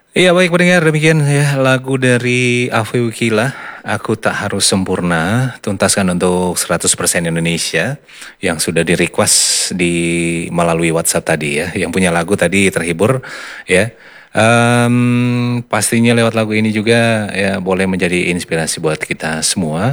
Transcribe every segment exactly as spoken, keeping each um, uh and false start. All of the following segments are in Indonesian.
Iya baik pendengar, demikian ya lagu dari Afi Wikila, Aku Tak Harus Sempurna, tuntaskan untuk seratus persen Indonesia yang sudah di request di melalui WhatsApp tadi ya. Yang punya lagu tadi terhibur ya. Em, pastinya lewat lagu ini juga ya boleh menjadi inspirasi buat kita semua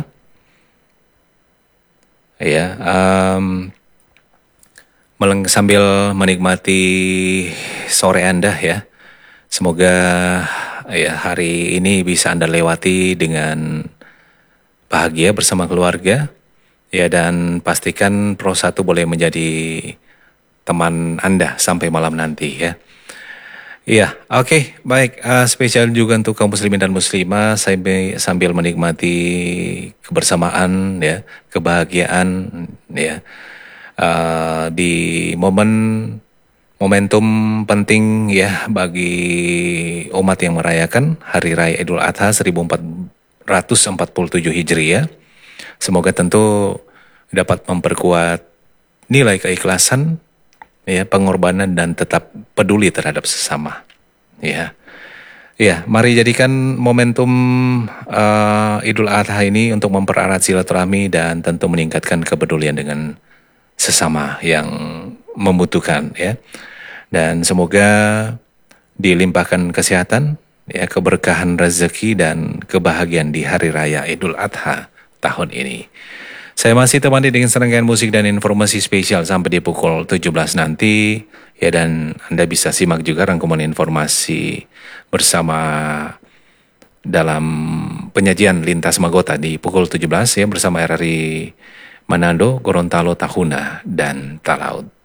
ya. em, meleng- sambil menikmati sore Anda ya. Semoga ya hari ini bisa Anda lewati dengan bahagia bersama keluarga ya, dan pastikan Pro satu boleh menjadi teman Anda sampai malam nanti ya. Iya, oke, baik. Eh, spesial juga untuk kaum muslimin dan muslimah sambil, sambil menikmati kebersamaan ya, kebahagiaan ya. Eh, di momen momentum penting ya bagi umat yang merayakan Hari Raya Idul Adha seribu empat ratus empat puluh tujuh Hijriah. Semoga tentu dapat memperkuat nilai keikhlasan, ya, pengorbanan dan tetap peduli terhadap sesama. Ya, ya, mari jadikan momentum uh, Idul Adha ini untuk mempererat silaturahmi dan tentu meningkatkan kepedulian dengan sesama yang membutuhkan ya. Dan semoga dilimpahkan kesehatan, ya, keberkahan rezeki dan kebahagiaan di hari raya Idul Adha tahun ini. Saya masih temani dengan serangkaian musik dan informasi spesial sampai di pukul tujuh belas nanti. Ya, dan Anda bisa simak juga rangkuman informasi bersama dalam penyajian Lintas Magota di pukul tujuh belas ya bersama R R I Manado, Gorontalo, Tahuna, dan Talaut.